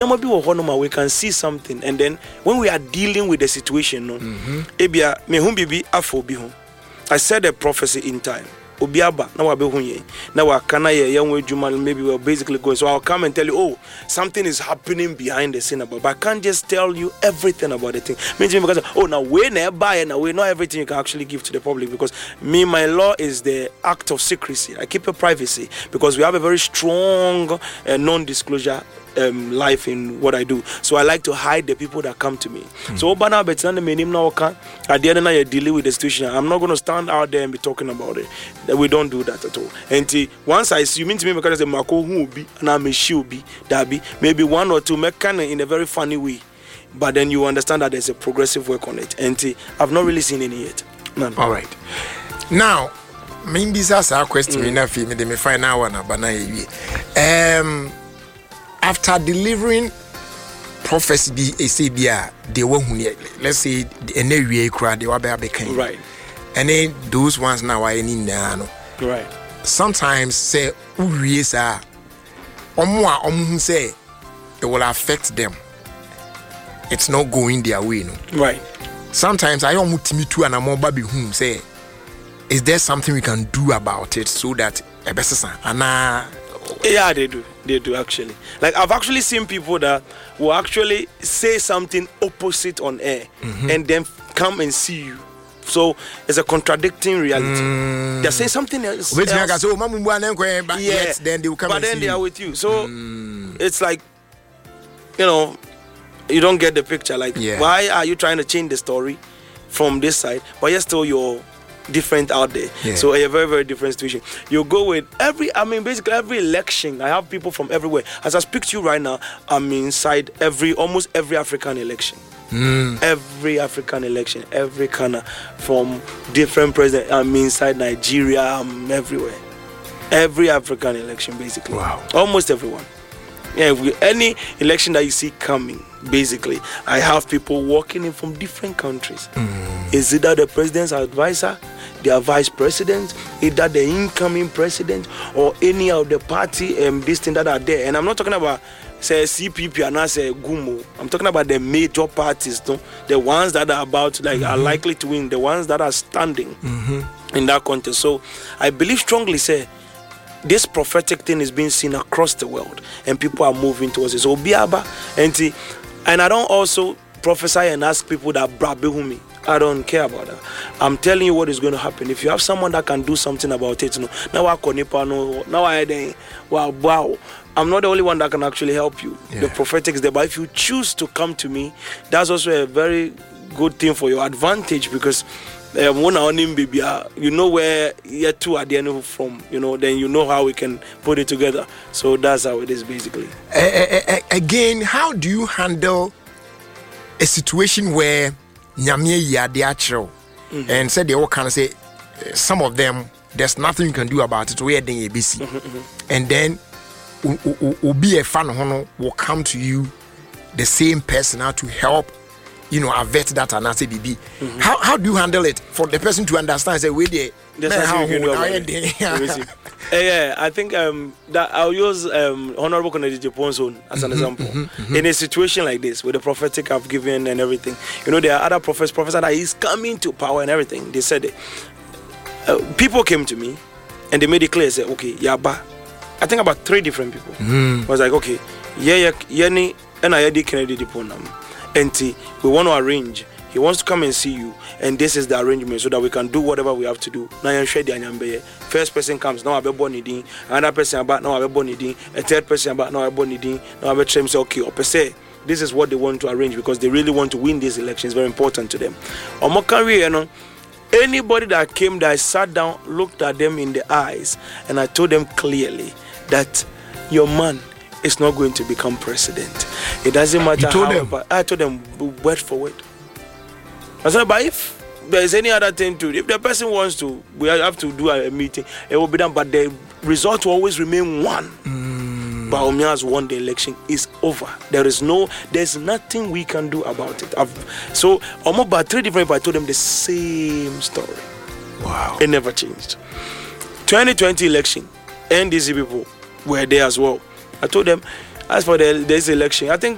we can see something, and then when we are dealing with the situation, no, ebia me hum bibi afo bi ho. I said a prophecy in time. Obiaba na wa be hu ye na wa kana ye yanwe djuma, maybe we're basically going. So I'll come and tell you, oh, something is happening behind the scene about, but I can't just tell you everything about the thing. Means because oh, now we never buy and we not everything you can actually give to the public, because my law is the act of secrecy. I keep your privacy because we have a very strong non-disclosure life in what I do. So I like to hide the people that come to me. So Obana Betan me nim na oka at the end of the dealing with the situation. I'm not going to stand out there and be talking about it. We don't do that at all. And once I see, you mean to me because the Mako who be and I'm a she'll be that be maybe one or two mechanic in a very funny way. But then you understand that there's a progressive work on it. And I've not really seen any yet. None. All right. Now, maybe that's our question. Me find out one about after delivering prophecy be ACBA, they won't let's say an area crowd, they were right. And then those ones now are in there. Right. Sometimes say Uriesa or say it will affect them. It's not going their way, no. Right. Sometimes I almost meet you and I'm more baby whom say, is there something we can do about it so that a better yeah, they do actually. Like I've actually seen people that will actually say something opposite on air and then come and see you. So it's a contradicting reality. They're saying something else. Yes, then they will come but then they are with you. So it's like, you don't get the picture. Like, why are you trying to change the story from this side, but you're still different out there? So a very, very different situation. You go with basically every election. I have people from everywhere. As I speak to you right now, I'm inside almost every African election. Every African election, every Ghana, from different presidents. I'm inside Nigeria. I'm everywhere. Every African election, basically. Wow. Almost everyone. Yeah, any election that you see coming, basically, I have people walking in from different countries. Is either the president's advisor, their vice president, either the incoming president, or any of the party this thing that are there. And I'm not talking about say CPP and I say Gumo. I'm talking about the major parties, no? The ones that are about are likely to win, the ones that are standing in that contest. So I believe strongly, say, this prophetic thing is being seen across the world, and people are moving towards it. So Biaba and I don't also prophesy and ask people that brabehumi. I don't care about that. I'm telling you what is going to happen. If you have someone that can do something about it, now wow. I'm not the only one that can actually help you. The prophetic is there, but if you choose to come to me, that's also a very good thing for your advantage, because you know where you're two at the end from, then you know how we can put it together. So that's how it is basically. Again, how do you handle a situation where and said they all kind of say some of them there's nothing you can do about it, where they ABC, and then will be a fan will come to you, the same person, to help avert that and say BB. How do you handle it for the person to understand? Say wait there. Yeah, I think that I'll use Honorable Kennedy Japonson as an example. In a situation like this, with the prophetic I've given and everything, there are other prophets that is coming to power and everything. They said it. People came to me and they made it clear. Say, okay, Yaba. I think about 3 different people. I was like, okay, Yeni and I did Kennedy Japonam. And we want to arrange. He wants to come and see you, and this is the arrangement so that we can do whatever we have to do. First person comes, now I'll be born. Another person about now I'll be born. A third person about now I'll be born. Now I'll be say, okay, or per se, this is what they want to arrange because they really want to win this election. It's very important to them. Anybody that came there, I sat down, looked at them in the eyes, and I told them clearly that your man is not going to become president. It doesn't matter I told them word for word. I said, but if there's any other thing to it, if the person wants to, we have to do a meeting, it will be done, but the result will always remain one. Bawumia has won the election. Is over. There's nothing we can do about it. So almost about 3 different people, I told them the same story. Wow. It never changed. 2020 election, NDC people were there as well. I told them, as for this election, I think